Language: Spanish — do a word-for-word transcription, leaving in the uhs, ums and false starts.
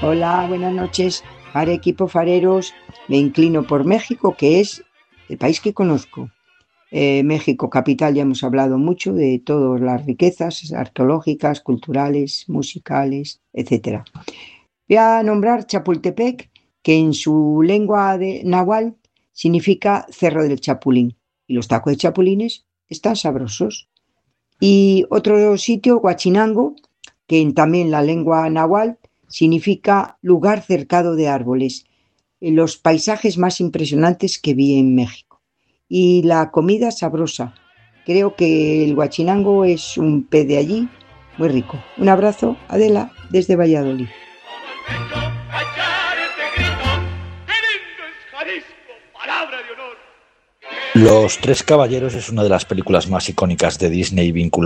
Hola, buenas noches. Para equipo fareros, me inclino por México, que es el país que conozco. Eh, México, capital, ya hemos hablado mucho de todas las riquezas arqueológicas, culturales, musicales, etcétera. Voy a nombrar Chapultepec, que en su lengua de náhuatl significa Cerro del Chapulín. Y los tacos de chapulines están sabrosos. Y otro sitio, Huachinango, que en también la lengua náhuatl significa lugar cercado de árboles. eh, Los paisajes más impresionantes que vi en México. Y la comida sabrosa. Creo que el Huachinango es un pez de allí muy rico. Un abrazo, Adela, desde Valladolid. Los Tres Caballeros es una de las películas más icónicas de Disney vinculada